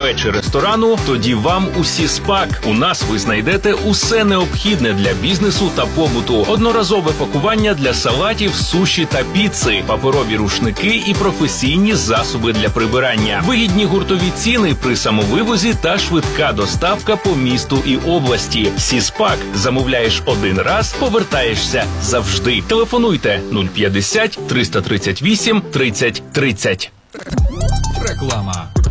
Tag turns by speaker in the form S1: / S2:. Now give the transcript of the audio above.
S1: кафе чи ресторану, тоді вам у Сіспак. У нас ви знайдете усе необхідне для бізнесу та побуту. Одноразове пакування для салатів, суші та піци, паперові рушники і професійні засоби для прибирання. Вигідні гуртові ціни при самовивозі та швидка доставка по місту і області. Сіспак. Замовляєш один раз, повертаєшся завжди. Телефонуйте 050 338 30 30.
S2: Реклама.